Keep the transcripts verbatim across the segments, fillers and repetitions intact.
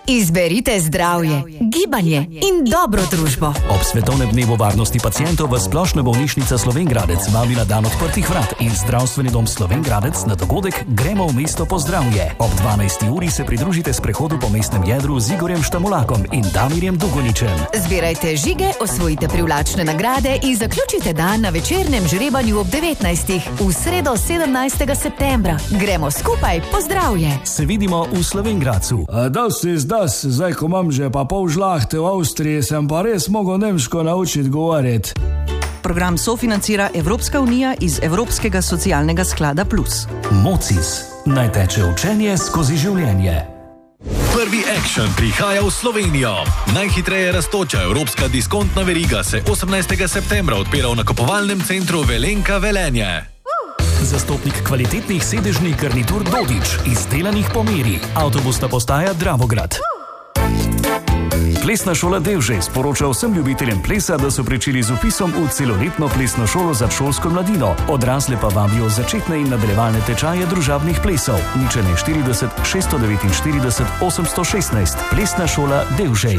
Izberite zdravje, gibanje in dobro družbo. Ob Svetovnem dnevu varnosti pacientov v Splošna bolnišnica Slovenj Gradec vabi na dan odprtih vrat in Zdravstveni dom Slovenj Gradec na dogodek Gremo v mesto po zdravje. Ob dvanajsti uri se pridružite sprehodu po mestnem jedru z Igorjem Štamulakom in Damirjem Dugoničem. Zbirajte žige, osvojite privlačne nagrade in zaključite dan na večernem žrebanju ob devetnajstih v sredo sedemnajstega septembra. Gremo skupaj po zdravje. Se vidimo v Slovenj Gradcu. Da si zdas, zdaj ko imam že pa pol žlahte v Avstriji, sem pa res mogel nemško naučiti govoriti. Program sofinancira Evropska unija iz Evropskega socialnega sklada Plus. Mocis. Naj teče učenje skozi življenje. Prvi Action prihaja v Slovenijo. Najhitreje rastoča evropska diskontna veriga se osemnajstega septembra odpira v nakupovalnem centru Velenka Velenje. Zastopnik kvalitetnih sedežnih garnitur Dodič, izdelanih po meri. Avtobusna postaja Dravograd. Plesna šola Devžej sporoča vsem ljubiteljem plesa, da so pričeli z vpisom v celoletno plesno šolo za šolsko mladino. Odrasle pa vabijo začetne in nadaljevalne tečaje družabnih plesov. Ničelne štirideset šeststo devetinštirideset osemsto šestnajst. Plesna šola Devžej.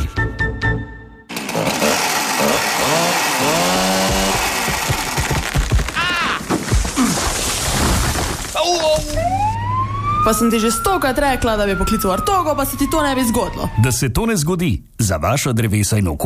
Pa sem ti že stokrat rekla, da bi poklical ortogo, pa se ti to ne bi zgodilo. Da se to ne zgodi, za vaša drevesa in okolje